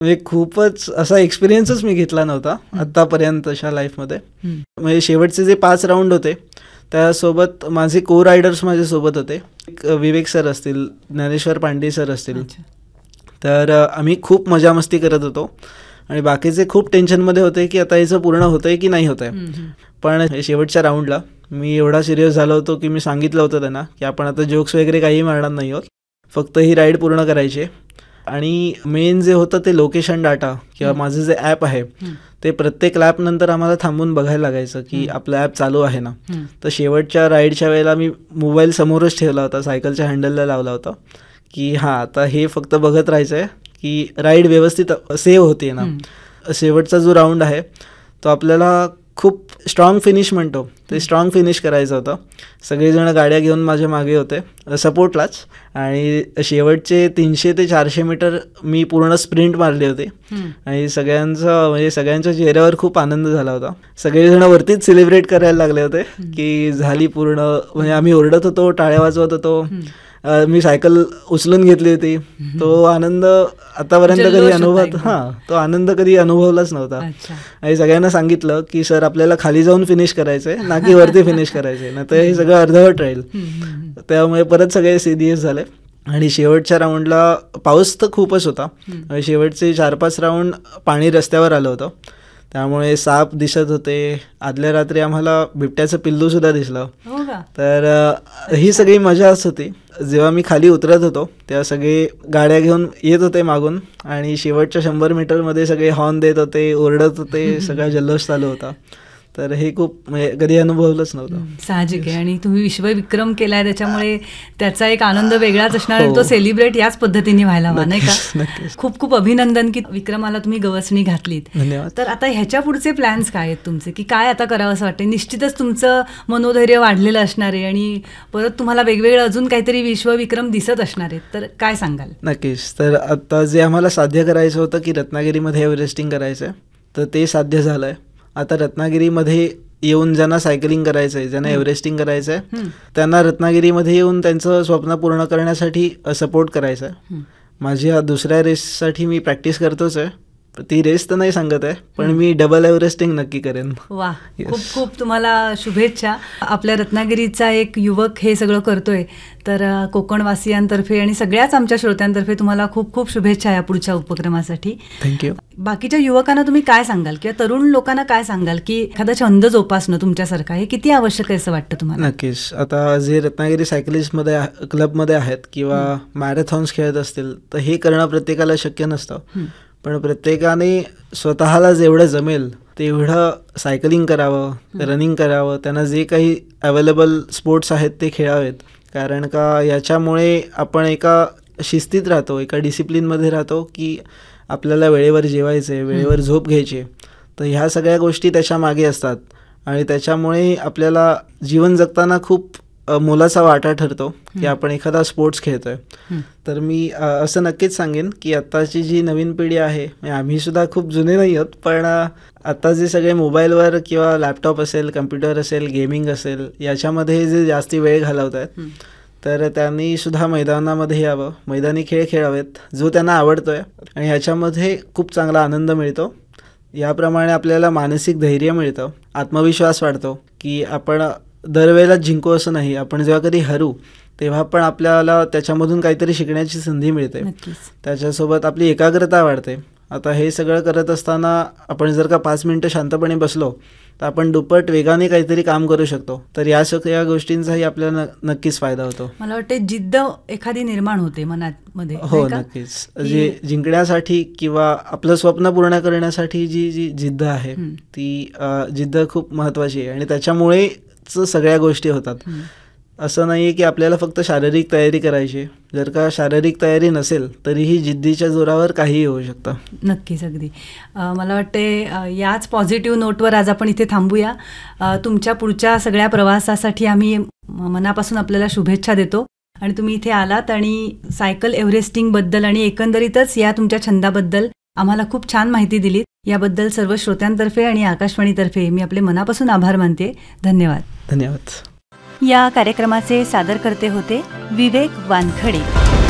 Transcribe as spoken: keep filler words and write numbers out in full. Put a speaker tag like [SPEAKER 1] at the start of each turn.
[SPEAKER 1] म्हणजे खूपच असा एक्सपिरियन्सच मी घेतला नव्हता आत्तापर्यंतच्या लाईफमध्ये. म्हणजे शेवटचे जे पाच राऊंड होते त्यासोबत माझे को रायडर्स माझ्यासोबत होते. विवेक सर असतील, ज्ञानेश्वर पांडे सर असतील. तर आम्ही खूप मजा मस्ती करत होतो आणि बाकीचे खूप टेन्शनमध्ये होते की आता याचं पूर्ण होतं आहे की नाही होतं आहे. पण शेवटच्या राऊंडला मी एवढा सिरियस झालो होतो की मी सांगितलं होतं त्यांना की आपण आता जोक्स वगैरे काही मारणार नाही आहोत, फक्त ही राईड पूर्ण करायची. आणि मेन जे होतं ते लोकेशन डाटा किंवा माझं जे ॲप आहे ते प्रत्येक लॅपनंतर आम्हाला थांबून बघायला लागायचं की आपलं ॲप चालू आहे ना. तर शेवटच्या राईडच्या वेळेला मी मोबाईल समोरच ठेवला होता, सायकलच्या हँडलला लावला होता की हां आता हे फक्त बघत राहायचं आहे की राईड व्यवस्थित सेव्ह होते ना. शेवटचा जो राऊंड आहे तो आपल्याला खूप स्ट्रॉंग फिनिश म्हणतो ते स्ट्रॉंग फिनिश करायचं होतं. सगळेजण गाड्या घेऊन माझ्या मागे होते सपोर्टलाच आणि शेवटचे तीनशे ते चारशे मीटर मी पूर्ण स्प्रिंट मारली होती आणि सगळ्यांचं म्हणजे सगळ्यांच्या चेहऱ्यावर खूप आनंद झाला होता. सगळेजण वरतीच सेलिब्रेट करायला लागले होते की झाली पूर्ण. म्हणजे आम्ही ओरडत होतो, टाळ्या वाजवत होतो. मी सायकल उचलून घेतली होती. तो आनंद आतापर्यंत कधी अनुभव हां तो आनंद कधी अनुभवलाच नव्हता. आणि सगळ्यांना सांगितलं की सर आपल्याला खाली जाऊन फिनिश करायचं आहे ना की वरती फिनिश करायचं आहे, ना तर हे सगळं अर्धवट राहील. त्यामुळे परत सगळे सिरियस झाले. आणि शेवटच्या राऊंडला पाऊस तर खूपच होता. शेवटचे चार पाच राऊंड पाणी रस्त्यावर आलं होतं, त्यामुळे साप दिसत होते. आदल्या रात्री आम्हाला बिबट्याचं पिल्लूसुद्धा दिसलं. तर ही सगळी मजाच होती. जेव्हा मी खाली उतरत होतो तेव्हा सगळे गाड्या घेऊन येत होते मागून आणि शेवटच्या शंभर मीटरमध्ये सगळे हॉर्न देत होते, ओरडत होते, सगळा जल्लोष चालू होता. तर हे खूप म्हणजे कधी अनुभवलंच नव्हतं.
[SPEAKER 2] साहजिक आहे. आणि तुम्ही विश्वविक्रम केलाय त्याच्यामुळे त्याचा एक आनंद वेगळाच असणार. तो सेलिब्रेट याच पद्धतीने व्हायला हवा नाही का. खूप खूप अभिनंदन की विक्रमाला तुम्ही गवसणी घातलीत.
[SPEAKER 1] धन्यवाद.
[SPEAKER 2] तर आता ह्याच्या पुढचे प्लॅन्स काय आहेत तुमचे, की काय आता करावं असं वाटतं. निश्चितच तुमचं मनोधैर्य वाढलेलं असणार आहे आणि परत तुम्हाला वेगवेगळं अजून काहीतरी विश्वविक्रम दिसत असणार आहेत, तर काय सांगाल.
[SPEAKER 1] नक्कीच. तर आता जे आम्हाला साध्य करायचं होतं की रत्नागिरीमध्ये एव्हरेस्टिंग करायचं आहे तर ते साध्य झालं आहे. आता रत्नागिरीमध्ये येऊन ज्यांना सायकलिंग करायचं आहे, ज्यांना एव्हरेस्टिंग करायचं आहे त्यांना रत्नागिरीमध्ये येऊन त्यांचं स्वप्न पूर्ण करण्यासाठी सपोर्ट करायचं आहे. माझ्या दुसऱ्या रेससाठी मी प्रॅक्टिस करतोच आहे. ती रेस तर नाही सांगत आहे पण मी डबल एव्हरेस्टिंग नक्की करेन.
[SPEAKER 2] वा, खूप खूप तुम्हाला शुभेच्छा. आपल्या रत्नागिरीचा एक युवक हे सगळं करतोय तर कोकणवासियांतर्फे आणि सगळ्याच आमच्या श्रोत्यांतर्फे तुम्हाला खूप खूप शुभेच्छा या पुढच्या उपक्रमासाठी.
[SPEAKER 1] थँक्यू.
[SPEAKER 2] बाकीच्या युवकांना तुम्ही काय सांगाल किंवा तरुण लोकांना काय सांगाल की एखादा छंद जोपासणं तुमच्यासारखा हे किती आवश्यक आहे असं वाटतं तुम्हाला.
[SPEAKER 1] नक्कीच. आता जे रत्नागिरी सायकलिस्टमध्ये क्लबमध्ये आहेत किंवा मॅरेथॉन्स खेळत असतील तर हे करणं प्रत्येकाला शक्य नसतं. पण प्रत्येकाने स्वतःला जेवढं जमेल तेवढं सायकलिंग करावं, रनिंग करावं, त्यांना जे काही अवेलेबल स्पोर्ट्स आहेत ते खेळावेत. कारण का याच्यामुळे आपण एका शिस्तीत राहतो, एका डिसिप्लिनमध्ये राहतो की आपल्याला वेळेवर जेवायचं आहे, वेळेवर झोप घ्यायची आहे. तर ह्या सगळ्या गोष्टी त्याच्या मागे असतात आणि त्याच्यामुळे आपल्याला जीवन जगताना खूप मोलाचा वाटा ठरतो की आपण एखादा स्पोर्ट्स खेळतोय. तर मी असं नक्कीच सांगेन की आत्ताची जी नवीन पिढी आहे, आम्ही सुद्धा खूप जुने नाही आहोत, पण आता जे सगळे मोबाईलवर किंवा लॅपटॉप असेल, कम्प्युटर असेल, गेमिंग असेल याच्यामध्ये जे जास्ती वेळ घालवत आहेत तर त्यांनी सुद्धा मैदानामध्ये यावं, मैदानी खेळ खेळावेत जो त्यांना आवडतोय आणि ह्याच्यामध्ये खूप चांगला आनंद मिळतो. याप्रमाणे आपल्याला मानसिक धैर्य मिळतं, आत्मविश्वास वाढतो की आपण दरवेळेला जिंकू असं नाही. आपण जेव्हा कधी हरू तेव्हा पण आपल्याला त्याच्यामधून काहीतरी शिकण्याची संधी मिळते. त्याच्यासोबत आपली एकाग्रता वाढते. आता हे सगळं करत असताना आपण जर का पाच मिनटं शांतपणे बसलो तर आपण दुप्पट वेगाने काहीतरी काम करू शकतो. तर या सगळ्या गोष्टींचाही आपल्याला नक्कीच फायदा होतो.
[SPEAKER 2] मला वाटतं जिद्द एखादी निर्माण होते मनामध्ये.
[SPEAKER 1] हो नक्कीच. जे जिंकण्यासाठी किंवा आपलं स्वप्न पूर्ण करण्यासाठी जी जी जिद्द आहे ती जिद्द खूप महत्त्वाची आहे आणि त्याच्यामुळे सगळ्या गोष्टी होतात. असं नाही आहे की आपल्याला फक्त शारीरिक तयारी करायची. जर का शारीरिक तयारी नसेल तरीही जिद्दीच्या जोरावर काहीही होऊ शकतं.
[SPEAKER 2] नक्कीच. अगदी मला वाटते याच पॉझिटिव्ह नोटवर आज आपण इथे थांबूया. तुमच्या पुढच्या सगळ्या प्रवासासाठी आम्ही मनापासून आपल्याला शुभेच्छा देतो आणि तुम्ही इथे आलात आणि सायकल एव्हरेस्टिंगबद्दल आणि एकंदरीतच या तुमच्या छंदाबद्दल आम्हाला खूप छान माहिती दिलीत. याबद्दल सर्व श्रोत्यांतर्फे आणि आकाशवाणीतर्फे मी आपले मनापासून आभार मानते. धन्यवाद.
[SPEAKER 1] धन्यवाद.
[SPEAKER 2] या कार्यक्रमाचे सादरकर्ते होते विवेक वानखडे.